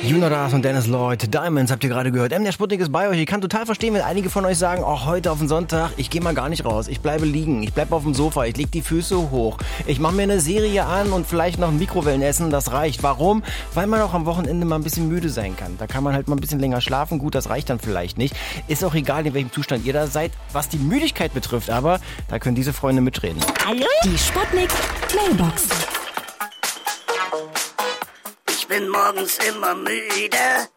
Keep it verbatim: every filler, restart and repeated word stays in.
Jonas und Dennis Lloyd, Diamonds habt ihr gerade gehört. M, der Sputnik ist bei euch. Ich kann total verstehen, wenn einige von euch sagen, oh, heute auf den Sonntag, ich gehe mal gar nicht raus. Ich bleibe liegen, ich bleibe auf dem Sofa, ich leg die Füße hoch. Ich mache mir eine Serie an und vielleicht noch ein Mikrowellenessen, das reicht. Warum? Weil man auch am Wochenende mal ein bisschen müde sein kann. Da kann man halt mal ein bisschen länger schlafen. Gut, das reicht dann vielleicht nicht. Ist auch egal, in welchem Zustand ihr da seid, was die Müdigkeit betrifft. Aber da können diese Freunde mitreden. Hallo? Die Sputnik Mailbox. Ich bin morgens immer müde,